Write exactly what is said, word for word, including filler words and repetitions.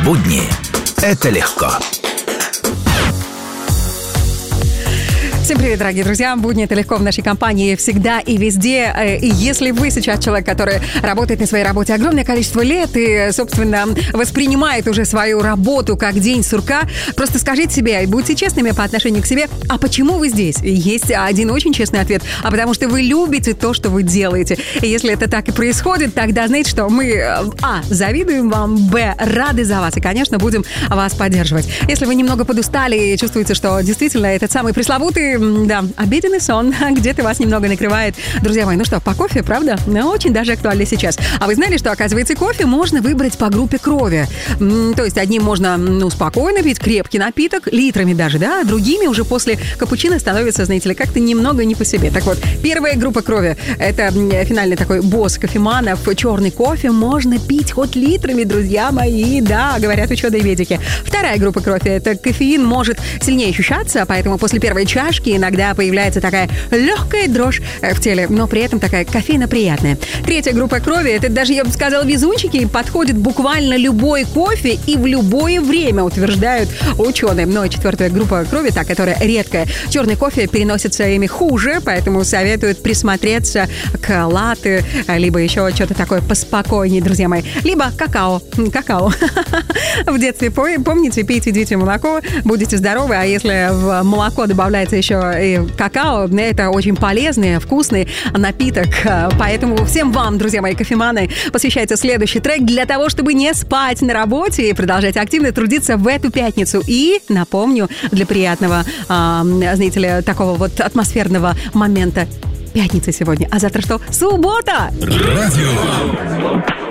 Будни – это легко. Всем привет, дорогие друзья. Будни это легко в нашей компании всегда и везде. И если вы сейчас человек, который работает на своей работе огромное количество лет и, собственно, воспринимает уже свою работу как день сурка, просто скажите себе и будьте честными по отношению к себе, а почему вы здесь? Есть один очень честный ответ. А потому что вы любите то, что вы делаете. И если это так и происходит, тогда знаете, что мы, а, завидуем вам, б, рады за вас и, конечно, будем вас поддерживать. Если вы немного подустали и чувствуете, что действительно этот самый пресловутый да, обеденный сон где-то вас немного накрывает. Друзья мои, ну что, по кофе, правда? Ну, очень даже актуально сейчас. А вы знали, что, оказывается, кофе можно выбрать по группе крови? То есть одним можно, ну, спокойно пить крепкий напиток, литрами даже, да? Другими уже после капучино становится, знаете ли, как-то немного не по себе. Так вот, первая группа крови – это финальный такой босс кофеманов. Черный кофе можно пить хоть литрами, друзья мои, да, говорят ученые-медики. Вторая группа крови – это кофеин может сильнее ощущаться, поэтому после первой чашки иногда появляется такая легкая дрожь в теле, но при этом такая кофейно-приятная. Третья группа крови, это даже, я бы сказала, везунчики, подходит буквально любой кофе и в любое время, утверждают ученые. Но четвертая группа крови, та, которая редкая, черный кофе переносится ими хуже, поэтому советуют присмотреться к латте, либо еще что-то такое поспокойнее, друзья мои. Либо какао. Какао. В детстве, помните, пейте, идите молоко, будете здоровы, а если в молоко добавляется еще и какао, это очень полезный, вкусный напиток. Поэтому всем вам, друзья мои кофеманы, посвящается следующий трек для того, чтобы не спать на работе и продолжать активно трудиться в эту пятницу. И, напомню, для приятного, а, знаете ли, такого вот атмосферного момента, пятница сегодня, а завтра что? Суббота! Радио